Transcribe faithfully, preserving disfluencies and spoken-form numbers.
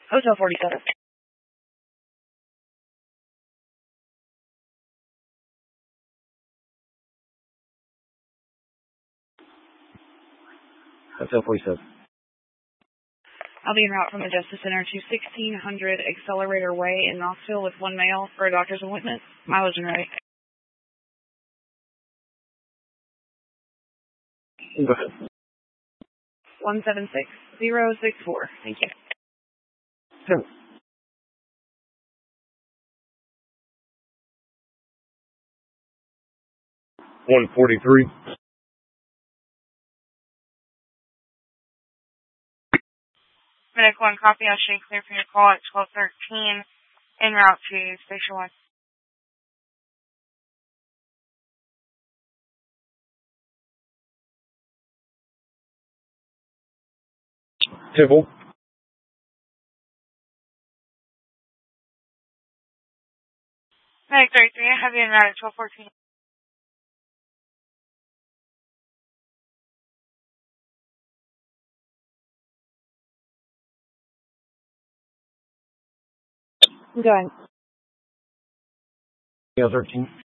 Hotel forty-seven. Hotel forty-seven. I'll be en route from the Justice Center to sixteen hundred Accelerator Way in Knoxville with one male for a doctor's appointment. Mileage and ready. Go ahead. one seven six zero six four. Thank you. Sure. one forty-three. Medic one, copy. I'll show you clear for your call at twelve thirteen en route to Station one. Tibble. Medic thirty-three, I have you en route at twelve fourteen. I'm going. thirteen.